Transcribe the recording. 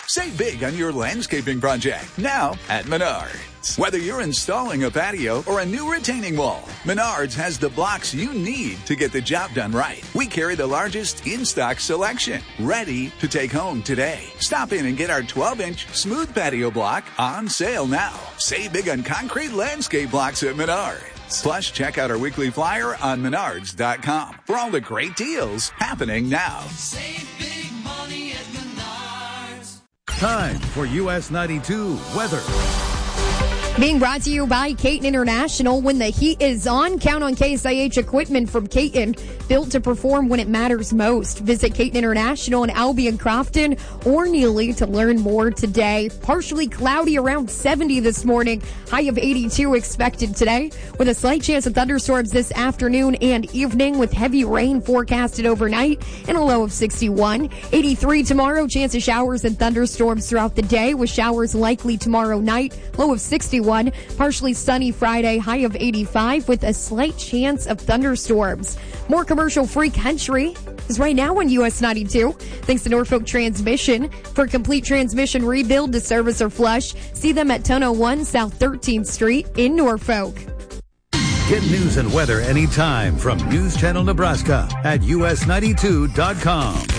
Save big on your landscaping project now at Menards. Whether you're installing a patio or a new retaining wall, Menards has the blocks you need to get the job done right. We carry the largest in-stock selection, ready to take home today. Stop in and get our 12-inch smooth patio block on sale now. Save big on concrete landscape blocks at Menards. Plus, check out our weekly flyer on Menards.com for all the great deals happening now. Save big money at Menards. Time for US 92 weather. Being brought to you by Caton International. When the heat is on, count on Case IH equipment from Caton, built to perform when it matters most. Visit Caton International in Albion, Crofton, or Neely to learn more today. Partially cloudy, around 70 this morning. High of 82 expected today, with a slight chance of thunderstorms this afternoon and evening, with heavy rain forecasted overnight and a low of 61. 83 tomorrow, chance of showers and thunderstorms throughout the day, with showers likely tomorrow night, low of 61. Partially sunny Friday, high of 85 with a slight chance of thunderstorms. More commercial-free country is right now on US 92. Thanks to Norfolk Transmission. For a complete transmission rebuild, to service or flush, see them at 1001 South 13th Street in Norfolk. Get news and weather anytime from News Channel Nebraska at us92.com.